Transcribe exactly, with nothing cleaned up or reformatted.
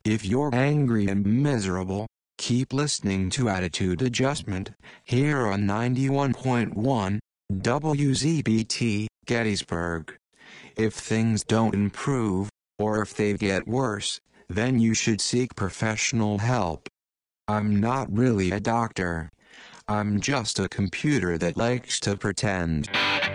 If you're angry and miserable, keep listening to Attitude Adjustment, here on ninety-one point one, W Z B T, Gettysburg. If things don't improve, or if they get worse, then you should seek professional help. I'm not really a doctor. I'm just a computer that likes to pretend.